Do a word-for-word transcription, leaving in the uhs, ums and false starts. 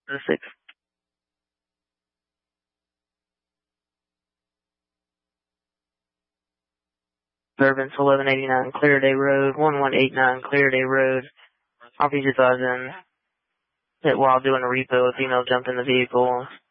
the six. Disturbance eleven eighty-nine Clear Day Road, one one eight nine Clear Day Road. Officers advising that while doing a repo, a female jumped in the vehicle.